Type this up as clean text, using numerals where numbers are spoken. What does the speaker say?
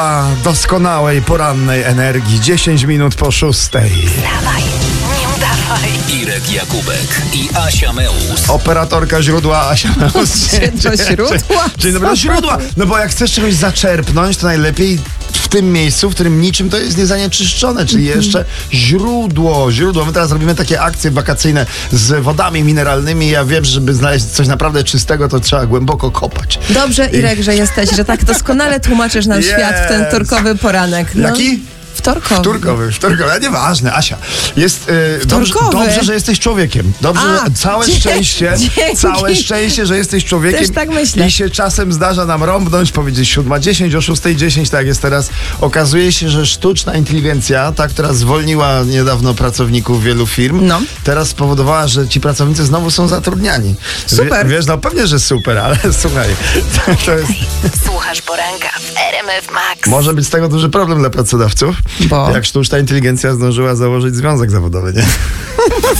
Doskonałej porannej energii. 10 minut po 6. Dawaj, nie udawaj. Irek Jakubek i Asia Meus. Operatorka źródła Asia Meus. Do źródła? Dzień dobry, do źródła. No bo jak chcesz czegoś zaczerpnąć, to najlepiej w tym miejscu, w którym niczym to jest niezanieczyszczone, czyli jeszcze źródło. My teraz robimy takie akcje wakacyjne z wodami mineralnymi. Ja wiem, że żeby znaleźć coś naprawdę czystego, to trzeba głęboko kopać. Dobrze, Irek, że jesteś, że tak doskonale tłumaczysz nam świat w ten turkowy poranek. No. Jaki? Wtorkowy. Ale nieważne, Asia. Jest dobrze, że jesteś człowiekiem. Dobrze, całe szczęście, że jesteś człowiekiem. Też tak myślę. I się czasem zdarza nam rąbnąć, powiedzieć 7:10, o 6:10, tak jest teraz. Okazuje się, że sztuczna inteligencja, ta, która zwolniła niedawno pracowników wielu firm, teraz spowodowała, że ci pracownicy znowu są zatrudniani. Super. Wiesz, no pewnie, że super, ale słuchaj, to jest... Słuchasz poranka w RMF Max. Może być z tego duży problem dla pracodawców. Bo? Jak sztuczna inteligencja zdążyła założyć związek zawodowy, nie?